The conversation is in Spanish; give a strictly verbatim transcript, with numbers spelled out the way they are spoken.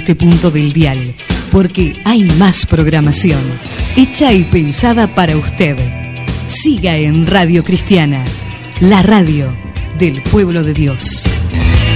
este punto del dial, porque hay más programación, hecha y pensada para usted. Siga en Radio Cristiana, la radio del pueblo de Dios.